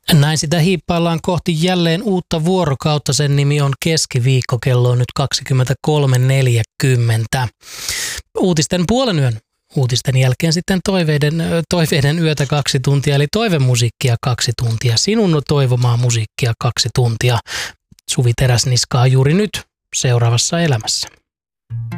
Näin sitä hiippaillaan kohti jälleen uutta vuorokautta. Sen nimi on keskiviikko, kello on nyt 23.40. Uutisten puolenyön. Uutisten jälkeen sitten toiveiden yötä 2 tuntia, eli toivemusiikkia 2 tuntia. Sinun toivomaa musiikkia 2 tuntia. Suvi Teräsniskaa juuri nyt seuraavassa elämässä.